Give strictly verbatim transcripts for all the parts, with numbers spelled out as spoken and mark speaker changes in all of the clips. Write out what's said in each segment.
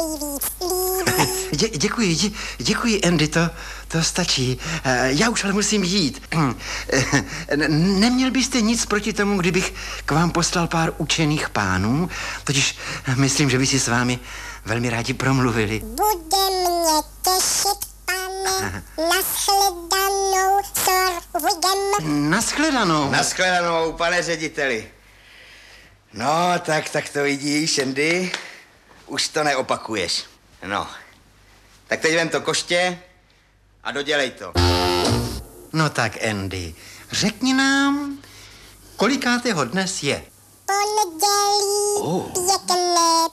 Speaker 1: nejvíc líbí.
Speaker 2: Dě, děkuji, dě, děkuji, Andy, to, to stačí. Já už ale musím jít. Neměl byste nic proti tomu, kdybych k vám poslal pár učených pánů? Totiž myslím, že by si s vámi velmi rádi promluvili.
Speaker 1: Bude mě těšit, pane. Nashledanou, sir Wiggum.
Speaker 2: Nashledanou.
Speaker 3: Nashledanou, pane řediteli. No, tak, tak to vidíš, Andy. Už to neopakuješ. No, tak teď vem to koště a dodělej to.
Speaker 2: No tak, Andy, řekni nám, kolikátého dnes je?
Speaker 1: Pondělí, oh. Pěkné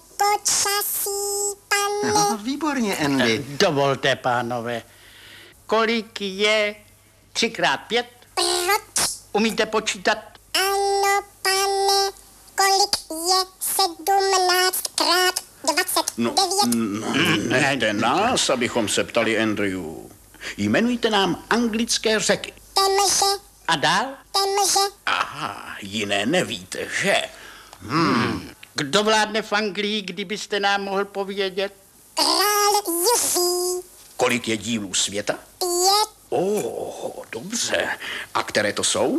Speaker 1: počasí, pane.
Speaker 2: No, výborně, Andy.
Speaker 4: Dovolte, pánové, kolik je třikrát pět?
Speaker 1: Proč?
Speaker 4: Umíte počítat?
Speaker 1: Ano, pane, kolik je sedmnáctkrát dvacet devět?
Speaker 4: No, nechte nás, abychom se ptali Andrew. Jmenujte nám anglické řeky.
Speaker 1: Temže.
Speaker 4: A dál?
Speaker 1: Temže.
Speaker 4: Aha, jiné nevíte, že? Hmm. Kdo vládne v Anglii, kdybyste nám mohl povědět?
Speaker 1: Král Jiří.
Speaker 4: Kolik je dílů světa?
Speaker 1: Pět.
Speaker 4: Oh, dobře. A které to jsou?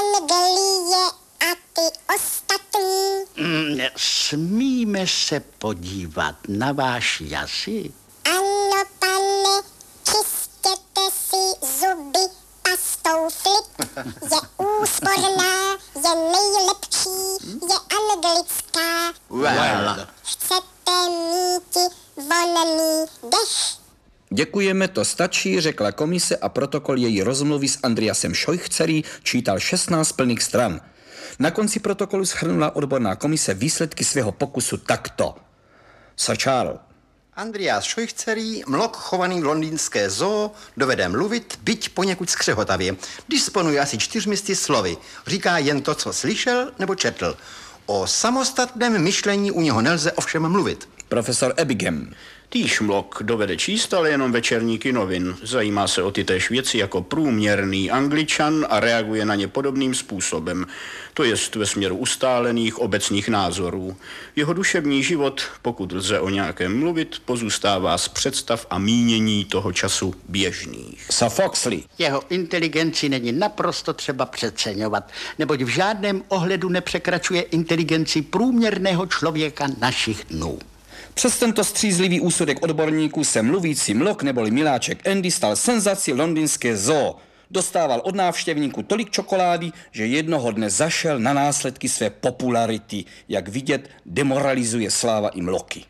Speaker 1: Anglie a ty ostatní.
Speaker 4: Mm, smíme se podívat na váš jazyk?
Speaker 1: Ano, pane, čistěte si zuby pastou Flip. Je úsporná, je nejlepší, je anglická.
Speaker 4: Well.
Speaker 1: Chcete mít vonný dech?
Speaker 5: Děkujeme, to stačí, řekla komise a protokol její rozmluvy s Andreasem Scheuchzerem čítal šestnáct plných stran. Na konci protokolu shrnula odborná komise výsledky svého pokusu takto. Sir Charles.
Speaker 2: Andreas Scheuchzer, mlok chovaný v londýnské zoo, dovede mluvit, byť poněkud skřehotavě. Disponuje asi čtyřmisty slovy. Říká jen to, co slyšel nebo četl. O samostatném myšlení u něho nelze ovšem mluvit.
Speaker 5: Profesor Ebbingham.
Speaker 6: Týž mlok dovede číst, ale jenom večerníky novin. Zajímá se o ty též věci jako průměrný Angličan a reaguje na ně podobným způsobem. To jest ve směru ustálených obecných názorů. Jeho duševní život, pokud lze o nějakém mluvit, pozůstává z představ a mínění toho času běžných.
Speaker 5: Sir Foxley.
Speaker 4: Jeho inteligenci není naprosto třeba přeceňovat, neboť v žádném ohledu nepřekračuje inteligenci průměrného člověka našich dnů.
Speaker 5: Přes tento střízlivý úsudek odborníků se mluvící mlok neboli miláček Andy stal senzací londýnské zoo. Dostával od návštěvníků tolik čokolády, že jednoho dne zašel na následky své popularity. Jak vidět, demoralizuje sláva i mloky.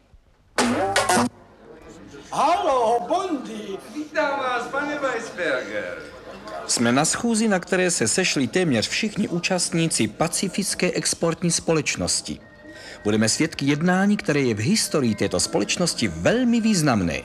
Speaker 7: Haló, Bondy!
Speaker 8: Vítám vás, pane Weisberger.
Speaker 5: Jsme na schůzi, na které se sešli téměř všichni účastníci Pacifické exportní společnosti. Budeme svědky jednání, které je v historii této společnosti velmi významné.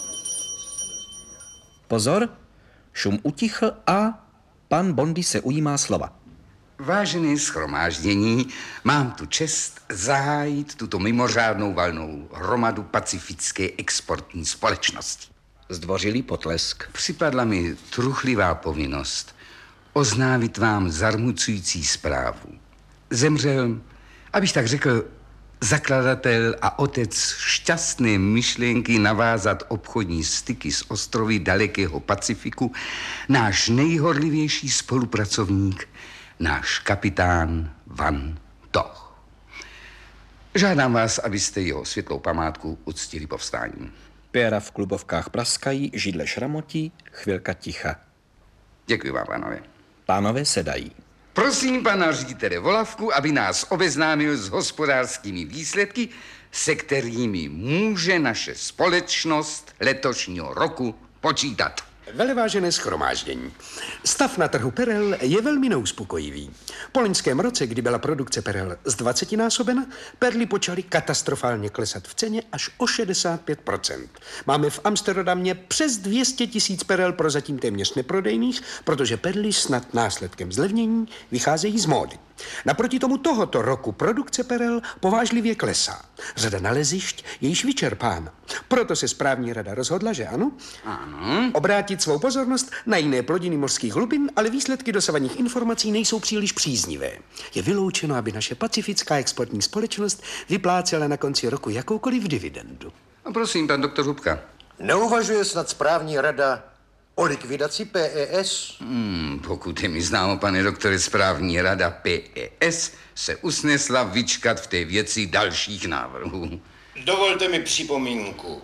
Speaker 5: Pozor, šum utichl a pan Bondy se ujímá slova.
Speaker 8: Vážené shromáždění, mám tu čest zahájit tuto mimořádnou valnou hromadu Pacifické exportní společnosti.
Speaker 5: Zdvořilý potlesk.
Speaker 8: Připadla mi truchlivá povinnost oznámit vám zarmucující zprávu. Zemřel, abych tak řekl, zakladatel a otec šťastné myšlenky navázat obchodní styky s ostrovy dalekého Pacifiku, náš nejhorlivější spolupracovník, náš kapitán Van Toch. Žádám vás, abyste jeho světlou památku uctili povstáním.
Speaker 5: Péra v klubovkách praskají, židle šramotí, chvilka ticha.
Speaker 8: Děkuji vám, pánové.
Speaker 5: Pánové sedají.
Speaker 8: Prosím pana ředitele Volavku, aby nás obeznámil s hospodářskými výsledky, se kterými může naše společnost letošního roku počítat.
Speaker 7: Velevážené shromáždění. Stav na trhu perel je velmi neuspokojivý. Po loňském roce, kdy byla produkce perel z dvacetinásobena, perly počaly katastrofálně klesat v ceně až o šedesát pět procent. Máme v Amsterdamě přes dvě stě tisíc perel prozatím téměř neprodejných, protože perly snad následkem zlevnění vycházejí z módy. Naproti tomu tohoto roku produkce perel povážlivě klesá. Řada nalezišť je již vyčerpána. Proto se správní rada rozhodla, že ano,
Speaker 8: Ano.
Speaker 7: obrátit svou pozornost na jiné plodiny mořských hlubin, ale výsledky dosavadních informací nejsou příliš příznivé. Je vyloučeno, aby naše pacifická exportní společnost vyplácela na konci roku jakoukoliv dividendu.
Speaker 8: A prosím, pan doktor Hubka.
Speaker 9: Neuvažuje snad správní rada o likvidaci P E S?
Speaker 8: Hmm, pokud je mi známo, pane doktore, správní rada P E S se usnesla vyčkat v té věci dalších návrhů.
Speaker 10: Dovolte mi připomínku.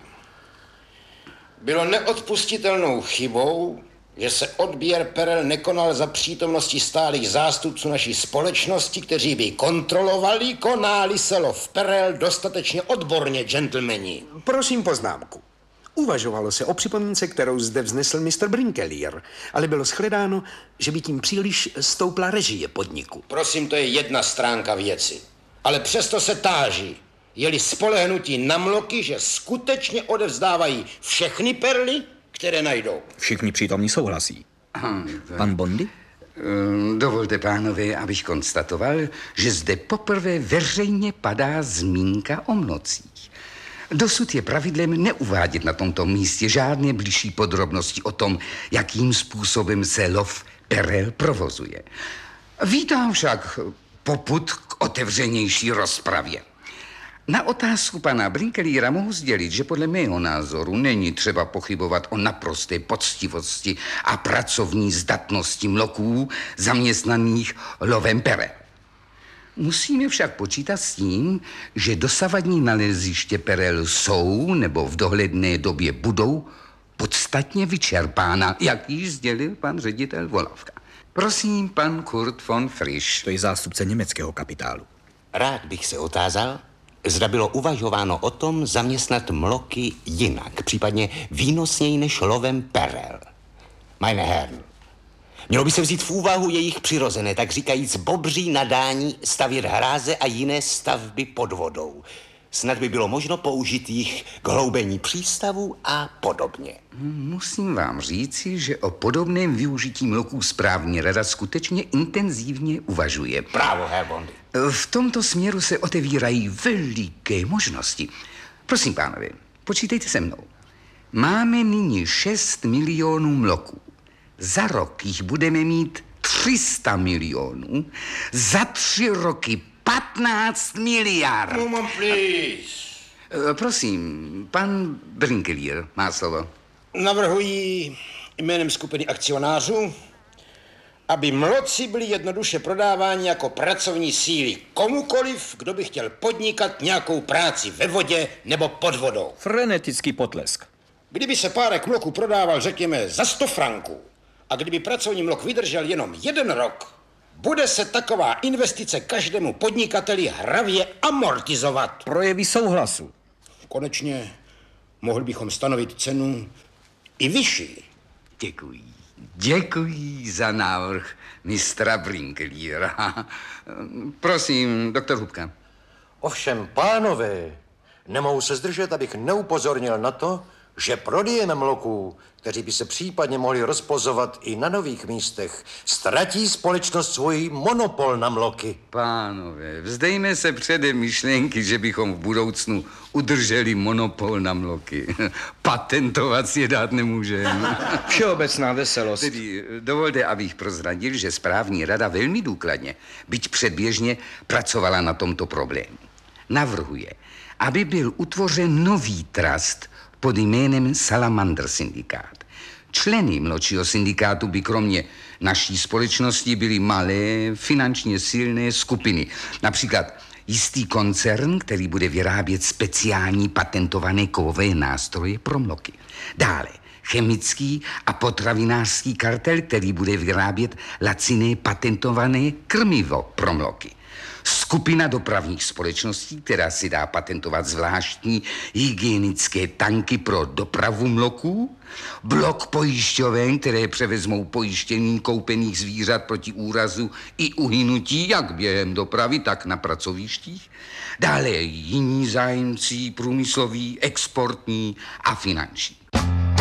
Speaker 10: Bylo neodpustitelnou chybou, že se odběr perel nekonal za přítomnosti stálých zástupců naší společnosti, kteří by kontrolovali, konáli se lov perel dostatečně odborně, gentlemani.
Speaker 7: Prosím poznámku. Uvažovalo se o připomínce, kterou zde vznesl mister Brinkelier, ale bylo shledáno, že by tím příliš stoupla režie podniku.
Speaker 10: Prosím, to je jedna stránka věci. Ale přesto se táží, je-li spolehnutí na mloky, že skutečně odevzdávají všechny perly, které najdou.
Speaker 5: Všichni přítomní souhlasí. Pan Bondy?
Speaker 8: Dovolte, pánové, abych konstatoval, že zde poprvé veřejně padá zmínka o mlocích. Dosud je pravidlem neuvádět na tomto místě žádné bližší podrobnosti o tom, jakým způsobem se lov perel provozuje. Vítám však popud k otevřenější rozpravě. Na otázku pana Brinkeliera mohu sdělit, že podle mého názoru není třeba pochybovat o naprosté poctivosti a pracovní zdatnosti mloků zaměstnaných lovem perel. Musíme však počítat s tím, že dosavadní naleziště perel jsou nebo v dohledné době budou podstatně vyčerpána, jak již sdělil pan ředitel Volavka. Prosím, pan Kurt von Frisch.
Speaker 5: To je zástupce německého kapitálu.
Speaker 11: Rád bych se otázal, zda bylo uvažováno o tom zaměstnat mloky jinak, případně výnosněji než lovem perel. Meine Herren, mělo by se vzít v úvahu jejich přirozené, tak říkajíc bobří nadání stavět hráze a jiné stavby pod vodou. Snad by bylo možno použít jich k hloubení přístavu a podobně.
Speaker 8: Musím vám říci, že o podobném využití mloků správní rada skutečně intenzivně uvažuje.
Speaker 11: Právo, Herr Bondy.
Speaker 8: V tomto směru se otevírají veliké možnosti. Prosím, pánové, počítejte se mnou. Máme nyní šest milionů mloků. Za rok jich budeme mít tři sta milionů. Za tři roky patnáct miliard.
Speaker 10: Moment, please.
Speaker 8: Prosím, pan Brinkelier má slovo.
Speaker 10: Navrhuji jménem skupiny akcionářů, aby mloci byli jednoduše prodáváni jako pracovní síly komukoliv, kdo by chtěl podnikat nějakou práci ve vodě nebo pod vodou.
Speaker 5: Frenetický potlesk.
Speaker 10: Kdyby se párek mloků prodával, řekněme, za sto franků, a kdyby pracovní mlok vydržel jenom jeden rok, bude se taková investice každému podnikateli hravě amortizovat.
Speaker 5: Projevy souhlasu.
Speaker 10: Konečně mohli bychom stanovit cenu i vyšší.
Speaker 8: Děkuji. Děkuji za návrh mistra Brinkeliera. Prosím, doktor Hubka.
Speaker 9: Ovšem, pánové, nemohu se zdržet, abych neupozornil na to, že prodejem mloků, kteří by se případně mohli rozpozovat i na nových místech, ztratí společnost svůj monopol na mloky.
Speaker 8: Pánové, vzdejme se předem myšlenky, že bychom v budoucnu udrželi monopol na mloky. Patentovat si je dát nemůžeme.
Speaker 2: Všeobecná veselost.
Speaker 8: Tedy dovolte, abych prozradil, že správní rada velmi důkladně, byť předběžně, pracovala na tomto problému. Navrhuje, aby byl utvořen nový trust pod jménem Salamander syndikát. Členy mlčího syndikátu by kromě naší společnosti byly malé, finančně silné skupiny. Například jistý koncern, který bude vyrábět speciální patentované kovové nástroje pro mloky. Dále chemický a potravinářský kartel, který bude vyrábět laciné patentované krmivo pro mloky. Skupina dopravních společností, která si dá patentovat zvláštní hygienické tanky pro dopravu mloků, blok pojišťoven, které převezmou pojištění koupených zvířat proti úrazu i uhynutí, jak během dopravy, tak na pracovištích, dále jiní zájemci průmysloví, exportní a finanční.